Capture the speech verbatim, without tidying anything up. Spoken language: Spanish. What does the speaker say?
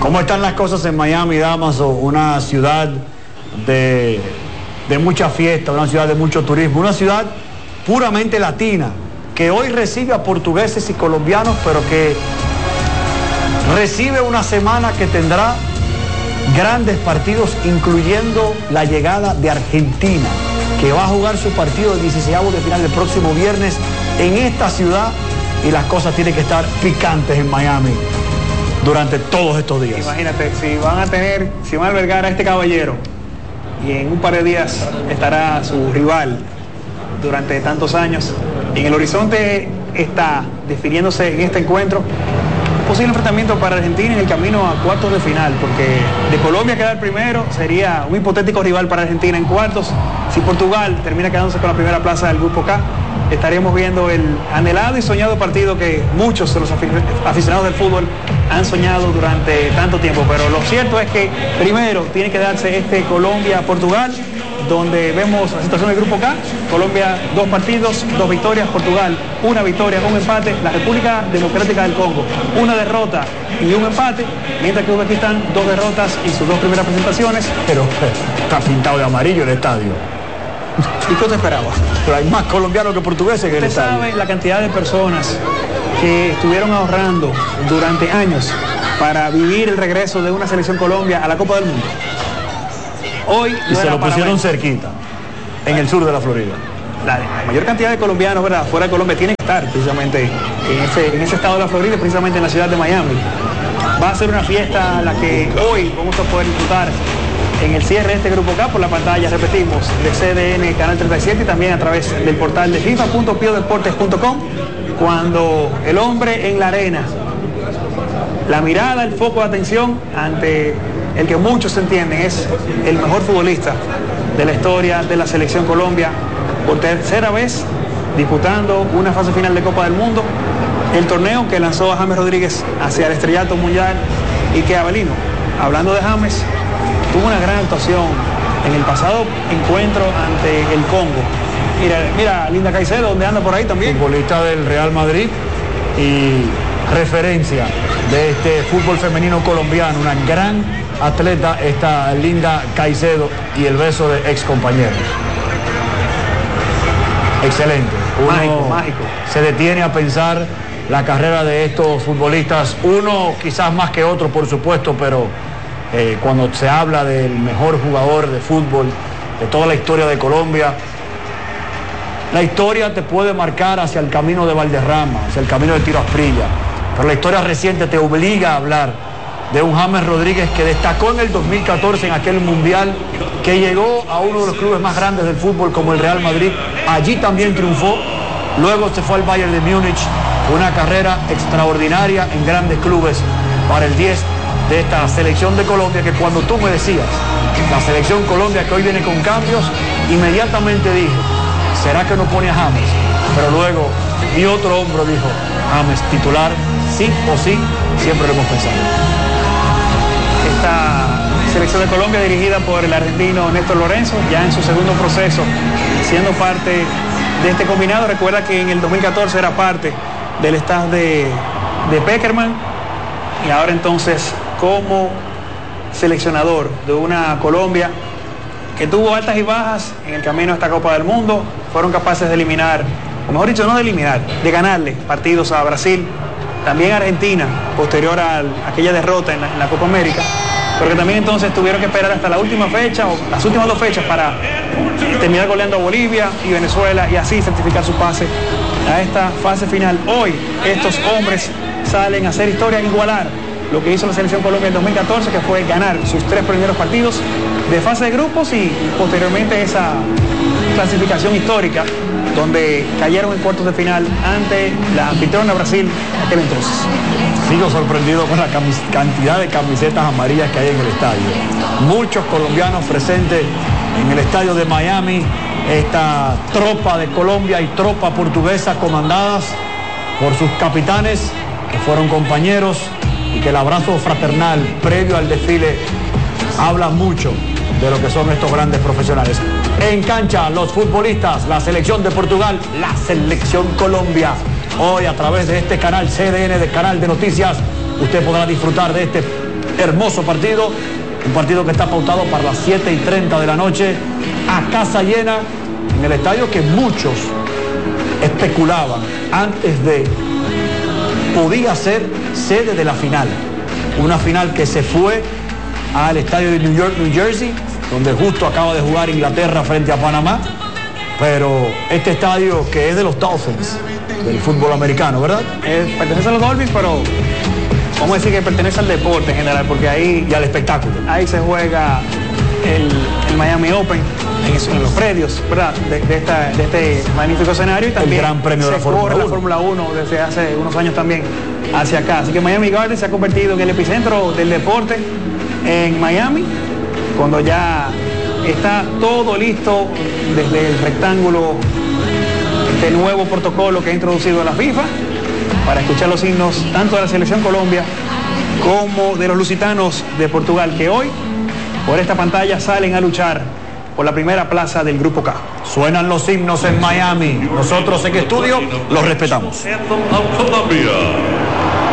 ¿Cómo están las cosas en Miami, Damaso? Una ciudad de, de mucha fiesta, una ciudad de mucho turismo, una ciudad puramente latina, que hoy recibe a portugueses y colombianos, pero que recibe una semana que tendrá grandes partidos, incluyendo la llegada de Argentina, que va a jugar su partido de dieciseisavo de final el próximo viernes en esta ciudad, y las cosas tienen que estar picantes en Miami durante todos estos días. Imagínate, si van a tener, si van a albergar a este caballero y en un par de días estará su rival durante tantos años, en el horizonte está definiéndose en este encuentro posible enfrentamiento para Argentina en el camino a cuartos de final, porque de Colombia quedar primero sería un hipotético rival para Argentina en cuartos. Si Portugal termina quedándose con la primera plaza del grupo K, estaremos viendo el anhelado y soñado partido que muchos de los aficionados del fútbol han soñado durante tanto tiempo. Pero lo cierto es que primero tiene que darse este Colombia-Portugal, donde vemos la situación del grupo K. Colombia, dos partidos, dos victorias. Portugal, una victoria, un empate. La República Democrática del Congo, una derrota y un empate. Mientras que Uzbekistán, dos derrotas y sus dos primeras presentaciones. Pero está pintado de amarillo el estadio. ¿Y qué te esperabas? Pero hay más colombianos que portugueses que el estadio. Usted sabe la cantidad de personas que estuvieron ahorrando durante años para vivir el regreso de una selección Colombia a la Copa del Mundo. Hoy y se lo pusieron cerquita, en el sur de la Florida. La, la mayor cantidad de colombianos, ¿verdad?, fuera de Colombia tienen que estar precisamente en ese, en ese estado de la Florida, precisamente en la ciudad de Miami. Va a ser una fiesta la que hoy vamos a poder disfrutar en el cierre de este grupo K por la pantalla, repetimos, de C D N Canal treinta y siete y también a través del portal de FIFA punto pio deportes punto com, cuando el hombre en la arena, la mirada, el foco de atención ante el que muchos entienden es el mejor futbolista de la historia de la selección Colombia, por tercera vez disputando una fase final de Copa del Mundo, el torneo que lanzó a James Rodríguez hacia el estrellato mundial, y que Abelino, hablando de James, tuvo una gran actuación en el pasado encuentro ante el Congo. Mira, mira Linda Caicedo, donde anda por ahí también. Futbolista del Real Madrid y referencia de este fútbol femenino colombiano, una gran atleta, esta Linda Caicedo, y el beso de ex compañeros. Excelente. Uno mágico, mágico. Se detiene a pensar la carrera de estos futbolistas, uno quizás más que otro, por supuesto, pero eh, cuando se habla del mejor jugador de fútbol de toda la historia de Colombia, la historia te puede marcar hacia el camino de Valderrama, hacia el camino de Tiro Asprilla, pero la historia reciente te obliga a hablar de un James Rodríguez que destacó en el dos mil catorce en aquel mundial, que llegó a uno de los clubes más grandes del fútbol como el Real Madrid. Allí también triunfó, luego se fue al Bayern de Múnich, una carrera extraordinaria en grandes clubes para el diez de esta selección de Colombia, que cuando tú me decías, la selección Colombia que hoy viene con cambios, inmediatamente dije, ¿será que no pone a James? Pero luego mi otro hombro dijo, James titular, sí o sí, siempre lo hemos pensado. Esta selección de Colombia, dirigida por el argentino Néstor Lorenzo, ya en su segundo proceso, siendo parte de este combinado. Recuerda que en el dos mil catorce era parte del staff de, de Peckerman, y ahora entonces como seleccionador de una Colombia que tuvo altas y bajas en el camino a esta Copa del Mundo. Fueron capaces de eliminar, o mejor dicho, no de eliminar, de ganarle partidos a Brasil, también a Argentina, posterior a aquella derrota en la, en la Copa América, porque también entonces tuvieron que esperar hasta la última fecha, o las últimas dos fechas, para terminar goleando a Bolivia y Venezuela, y así certificar su pase a esta fase final. Hoy estos hombres salen a hacer historia, igualar lo que hizo la selección Colombia en dos mil catorce, que fue ganar sus tres primeros partidos de fase de grupos y posteriormente esa clasificación histórica donde cayeron en cuartos de final ante la anfitriona Brasil aquel entonces. Sigo sorprendido con la cantidad de camisetas amarillas que hay en el estadio. Muchos colombianos presentes en el estadio de Miami, esta tropa de Colombia y tropa portuguesa comandadas por sus capitanes, que fueron compañeros, y que el abrazo fraternal previo al desfile habla mucho de lo que son estos grandes profesionales. En cancha, los futbolistas, la selección de Portugal, la selección Colombia. Hoy, a través de este canal C D N, de Canal de Noticias, usted podrá disfrutar de este hermoso partido, un partido que está pautado para las siete y treinta de la noche, a casa llena, en el estadio que muchos especulaban antes de podía ser sede de la final. Una final que se fue al estadio de New York, New Jersey, donde justo acaba de jugar Inglaterra frente a Panamá. Pero este estadio que es de los Dolphins, del fútbol americano, ¿verdad? Eh, pertenece a los Dolphins, pero vamos a decir que pertenece al deporte en general, porque ahí... Y al espectáculo. Ahí se juega el, el Miami Open, en, eso, en los predios, ¿verdad? De, de, esta, de este magnífico escenario. Y también el gran premio de la Fórmula uno. la Fórmula uno desde hace unos años también hacia acá. Así que Miami Gardens se ha convertido en el epicentro del deporte en Miami, cuando ya está todo listo desde el rectángulo, este nuevo protocolo que ha introducido la FIFA para escuchar los himnos tanto de la Selección Colombia como de los lusitanos de Portugal, que hoy por esta pantalla salen a luchar por la primera plaza del Grupo K. Suenan los himnos en Miami. Nosotros en estudio los respetamos.